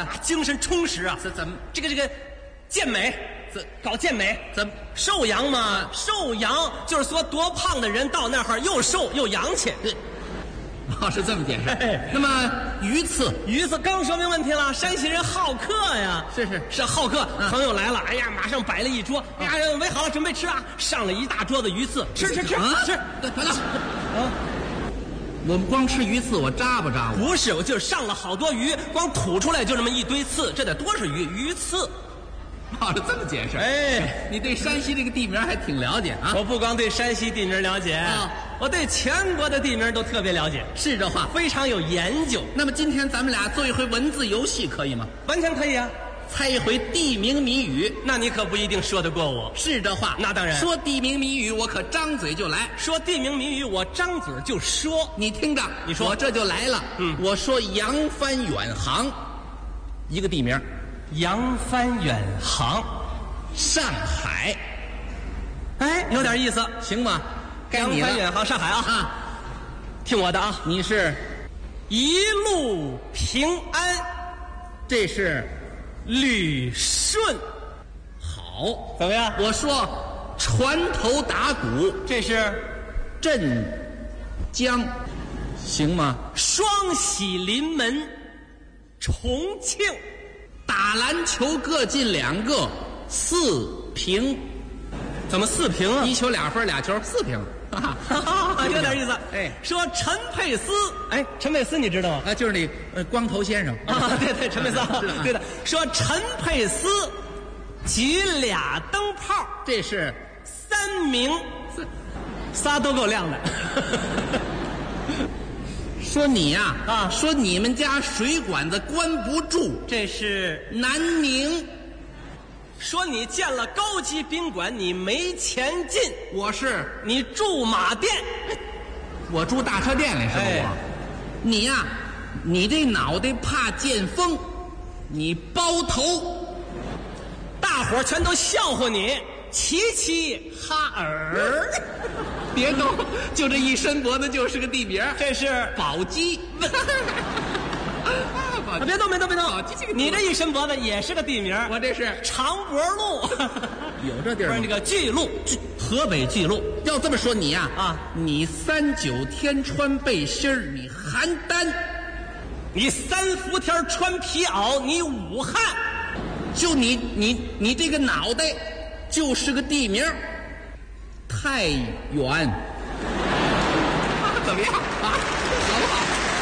精神充实啊。 怎么这个健美？搞健美？ 怎么瘦阳嘛？瘦阳就是说多胖的人到那儿又瘦又洋气。 哦，是这么解释。那么鱼刺刚说明问题了，山西人好客呀，是好客。朋友来了，哎呀，马上摆了一桌，哎呀，围好了准备吃啊，上了一大桌子鱼刺，吃。 得了。我们光吃鱼刺，我扎不扎我？ 不是，我就上了好多鱼，光吐出来就这么一堆刺，这得多少鱼刺？ 哦，这么解释。 哎， 你对山西这个地名还挺了解啊。 我不光对山西地名了解，我对全国的地名都特别了解。 是这话， 非常有研究。 那么今天咱们俩做一回文字游戏，可以吗？ 完全可以啊。 猜一回地名谜语， 那你可不一定说得过我。 是这话， 那当然。 说地名谜语，我可张嘴就来； 说地名谜语，我张嘴就说。 你听着， 你说， 我这就来了。我说扬帆远航，一个地名。 扬帆远航， 上海。 哎，有点意思， 行吗？该你了。 扬帆远航，上海啊！听我的啊！ 你是一路平安， 这是旅顺。 好， 怎么样？ 我说船头打鼓， 这是镇江，行吗？ 双喜临门，重庆。 打篮球各进2个，4平。 怎么4平啊？ 一球2分，2球4平。 有点意思。 哎， 说陈佩斯，哎，陈佩斯你知道吗？ 就是那光头先生啊，对，陈佩斯，对的。说陈佩斯举2灯泡， 这是 3明，仨都够亮的。 说你呀，说你们家水管子关不住， 这是南宁。 说你建了高级宾馆，你没钱进， 我是你驻马店， 我住大车店里是吧？我，你呀，你这脑袋怕见风，你包头， 大伙儿全都笑话你，齐齐哈尔。 别动，就这一伸脖子就是个地名， 这是宝鸡。 别动，你这一伸脖子也是个地名。 我这是长脖路， 有这地儿吗？ 不是那个巨鹿，河北巨鹿。 要这么说你呀，你39天穿背心儿，你邯郸； 你3伏天穿皮袄，你武汉。 就你这个脑袋，就是个地名。太原，怎么样啊？好不好？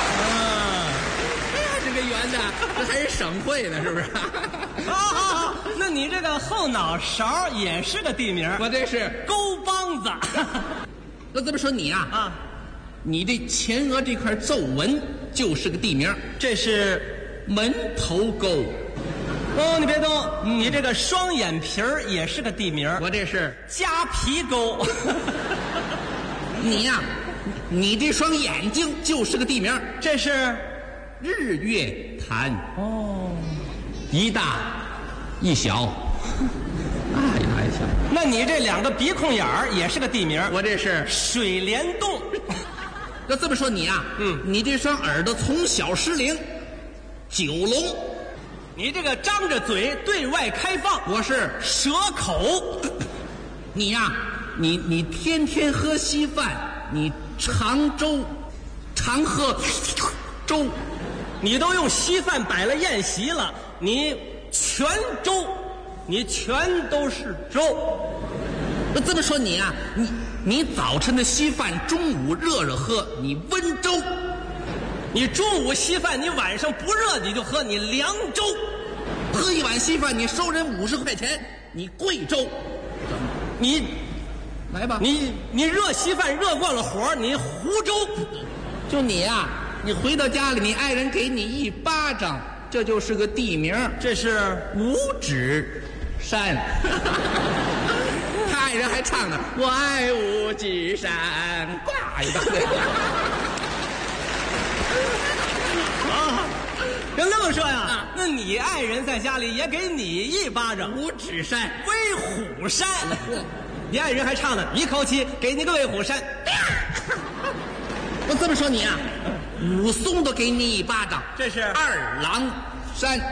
这个圆的，这还是省会呢，是不是？ 那你这个后脑勺也是个地名。 我这是沟帮子。 那这么说你呀，你这前额这块皱纹就是个地名， 这是门头沟。 哦，你别动，你这个双眼皮儿也是个地名。 我这是夹皮沟。 你呀，你这双眼睛就是个地名， 这是日月潭。 哦， 一大一小，大一大一小。 那你这2个鼻孔眼儿也是个地名。 我这是水帘洞。 那这么说你呀，你这双耳朵从小失灵，九龙。 你这个张着嘴对外开放， 我是蛇口。 你呀，你天天喝稀饭，你常粥，常喝粥， 你都用稀饭摆了宴席了，你全粥，你全都是粥。 那这么说你呀，你早晨的稀饭，中午热热喝，你温粥。 你中午稀饭，你晚上不热你就喝，你凉粥。 喝一碗稀饭，你收人50块钱，你贵州。 你来吧， 你热稀饭热惯了火，你湖州。 就你呀，你回到家里，你爱人给你一巴掌，这就是个地名， 这是五指山。他爱人还唱呢，我爱五指山，呱一大堆。 要这么说呀，那你爱人在家里也给你一巴掌。 五指山， 威虎山。你爱人还唱呢，一口气给你个威虎山。 我这么说你啊，武松都给你一巴掌， 这是二郎山。